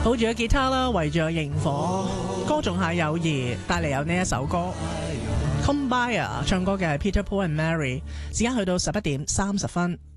抱住個吉他啦，圍住個螢火，歌頌下友誼，帶嚟有呢一首歌 Come By 啊，唱歌嘅係 Peter Paul and Mary。時間去到11點30分。